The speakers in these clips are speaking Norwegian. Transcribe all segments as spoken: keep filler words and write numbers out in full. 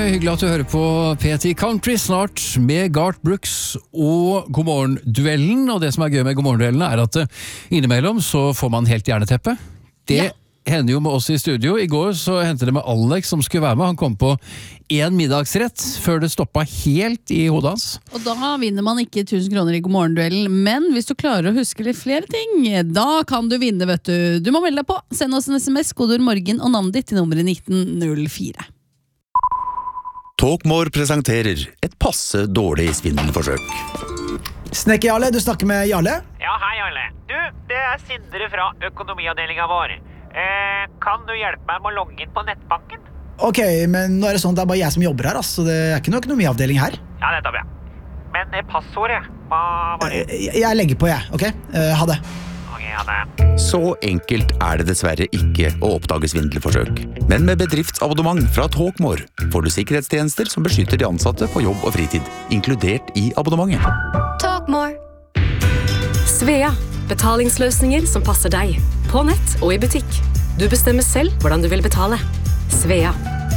hyggelig at du hører på P T Country snart med Garth Brooks og Godmorgen-duellen. Og det som er gøy med Godmorgen-duellene er at innimellom så får man helt hjerneteppe. Det ja. hender jo med oss i studio. I går så hendte det med Alex som skulle være med. Han kom på en middagsrett før det stoppet helt i hodet hans. Og da vinner man ikke tusen kroner i Godmorgen-duellen, men hvis du klarer å huske litt flere ting, da kan du vinne, vet du. Du må melde deg på. Send oss en sms, kodord morgen og navnet ditt til nummeret nitten null fire. Talkmore presenterer et passe dårlig svindelforsøk. Snekker Jarle, du snakker med Jarle? Ja, hei Jarle. Du, det er Sindre fra økonomiavdelingen vår. Eh, kan du hjelpe meg med å logge inn på nettbanken? Ok, men nå er det sånn at det er bare jeg som jobber her, altså. Det er ikke noe økonomiavdeling her. Ja, det er bra. Men eh, passordet, hva var det? Jeg, jeg legger på, jeg, ok? Uh, ha det. Ok, ha det. Så enkelt er det dessverre ikke å oppdage svindelforsøk. Men med bedriftsabonnement fra Talkmore får du sikkerhetstjenester som beskytter de ansatte på jobb og fritid, inkludert i abonnementet. Talkmore. Svea. Betalingsløsninger som passer deg. På nett og i butikk. Du bestemmer selv hvordan du vil betale. Svea.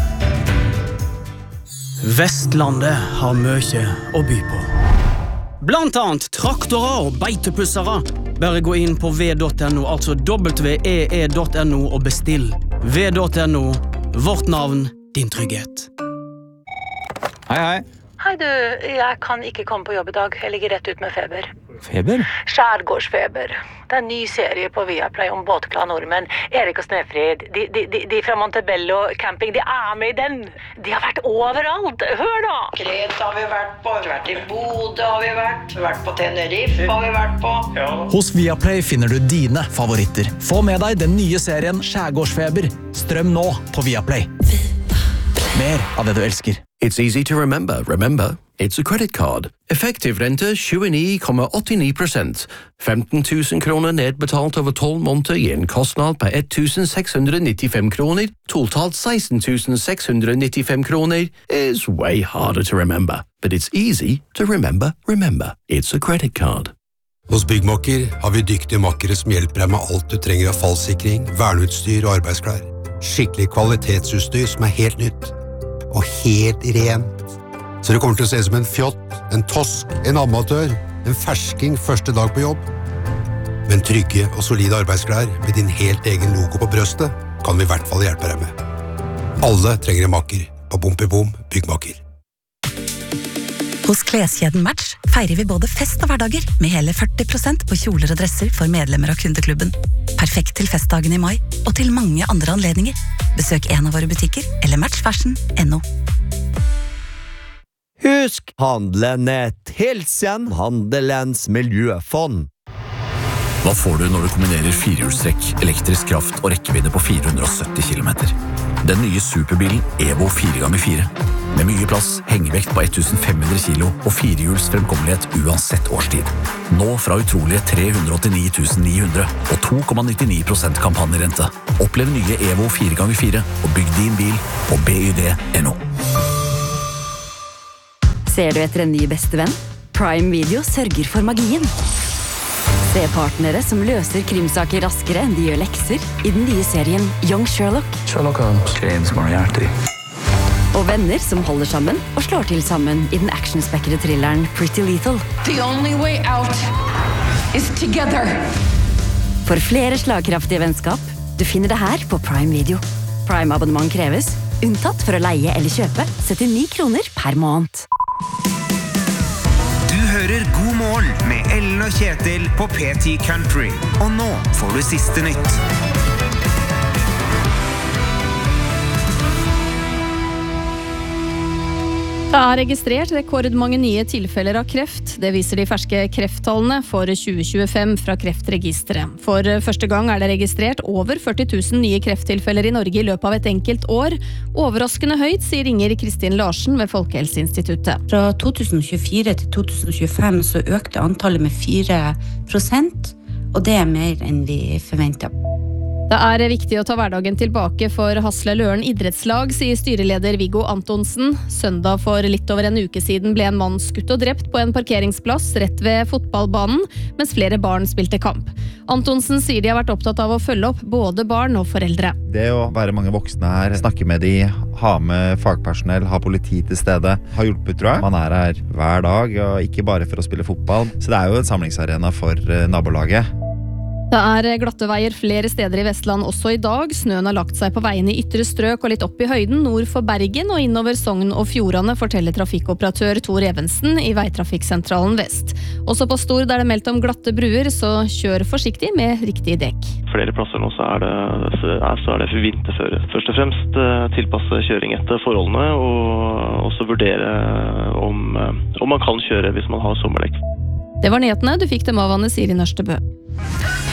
Vestlandet har mye å by på. Blant annet traktorer og beitepussere. Bare gå inn på v punktum no, altså w e e punktum no og bestill. v punktum no, vårt navn, din trygghet. Hei, hei. Hei du, jeg kan ikke komme på jobb i dag. Jeg ligger rett ut med feber. Feber? Skjærgårdsfeber. Det er en ny serie på Viaplay om båtglade nordmenn. Erik og Snefrid, de, de, de, de fra Montebello camping, de er med i den. De har vært overalt. Hør da! Kreta har vi vært på, vi har vært i Bodø har vi vært, vi har vært på Tenerife har vi vært på. Ja. Hos Viaplay finner du dine favoritter. Få med deg den nye serien Skjærgårdsfeber. Strøm nå på Viaplay. Mer av det du elsker. It's easy to remember. Remember, it's a credit card. Effektiv rente tjueni komma åttionio procent. femten tusen kroner nedbetalt over tolv måneder gir en kostnad på ett tusen sex hundred nittiofem kroner. Totalt sexton tusen sex hundred nittiofem kroner is way harder to remember. But it's easy to remember. Remember, it's a credit card. Hos Byggmakker har vi dyktige makkere som hjelper deg med alt du trenger av fallsikring, verneutstyr og arbeidsklær. Skikkelig kvalitetsutstyr som er helt nytt. Og helt rent. Så det kommer til å se som en fjott, en tosk, en amatør, en fersking første dag på jobb. Men trygge og solide arbeidsklær med din helt egen logo på brøstet kan vi i hvert fall hjelpe deg med. Alle trenger en makker på Bompibom Byggmakker. Hos kleskjeden Match feirer vi både fest og hverdager med hele førti prosent på kjoler og dresser for medlemmer av kundeklubben. Perfekt til festdagen i mai og til mange andre anledninger. Besøk en av våre butikker eller matchfashion punktum no. Husk Handlenett, hilsen Handelens miljøfond. Hva får du når du kombinerer firehjulstrekk, elektrisk kraft og rekkevidde på fire hundre og sytti kilometer? Den nye superbilen Evo fire ganger fire. Med mye plass, hengevekt på tusen fem hundre kilo og firehjuls fremkommelighet uansett årstid. Nå fra utrolige tre hundre og åttini tusen ni hundre og to komma nittini prosent kampanjerente. Opplev nye Evo fire ganger fire og bygg din bil på B Y D punktum no. Ser du etter en ny bestevenn? Prime Video sørger for magien. Se partnere som løser krimsaker raskere enn de gjør lekser i den nye serien Young Sherlock. Sherlock Holmes, James Moriarty. Og venner som holder sammen og slår til sammen i den actionspekkede thrilleren Pretty Lethal. The only way out is together. For flere slagkraftige vennskap, du finner det her på Prime Video. Prime-abonnement kreves, unntatt for å leie eller kjøpe, syttini kroner per måned. Du hører God morgen med Ellen og Kjetil på P T Country. Og nå får du siste nytt. Det er registrert rekordmange nye tilfeller av kreft. Det viser de ferske krefttallene for tjue tjuefem fra Kreftregisteret. For første gang er det registrert over førti tusen nye krefttilfeller i Norge i løpet av et enkelt år. Overraskende høyt, sier Inger Kristin Larsen ved Folkehelseinstituttet. Fra to tusen og tjuefire til to tusen og tjuefem så økte antallet med fire prosent, og det er mer enn vi forventet. Det er viktig å ta hverdagen tilbake for Hasle Løren idrettslag, sier styreleder Viggo Antonsen. Søndag for litt over en uke siden ble en mann skutt og drept på en parkeringsplass rett ved fotballbanen, mens flere barn spilte kamp. Antonsen sier de har vært opptatt av å følge opp både barn og foreldre. Det å være mange voksne her, snakke med de, ha med fagpersonell, ha politi til stede, har hjulpet, tror jeg. Man er her hver dag, og ikke bare for å spille fotball. Så det er jo et samlingsarena for nabolaget. Det er glatte veier flere steder i Vestland også i dag. Snøen har lagt seg på veiene i ytre strøk og litt opp i høyden nord for Bergen og innover Sogn og Fjordane, forteller trafikkoperatør Tor Evensen i Veitrafikksentralen Vest. Også på Stord er det meldt om glatte bruer, så kjør forsiktig med riktig dekk. Flere plasser nå så er det, så er det for vinterføre. Først og fremst tilpasse kjøring etter forholdene, og også vurdere om, om man kan kjøre hvis man har sommerdekk. Det var nyhetene, du fikk dem av Anne Siri Nørstebø.